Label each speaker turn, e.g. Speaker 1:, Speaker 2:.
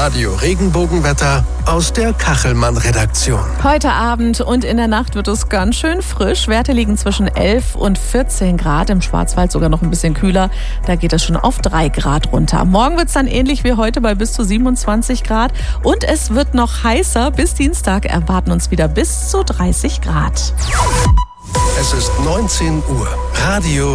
Speaker 1: Radio Regenbogenwetter aus der Kachelmann-Redaktion.
Speaker 2: Heute Abend und in der Nacht wird es ganz schön frisch. Werte liegen zwischen 11 und 14 Grad. Im Schwarzwald sogar noch ein bisschen kühler. Da geht es schon auf 3 Grad runter. Morgen wird es dann ähnlich wie heute bei bis zu 27 Grad. Und es wird noch heißer. Bis Dienstag erwarten uns wieder bis zu 30 Grad.
Speaker 1: Es ist 19 Uhr. Radio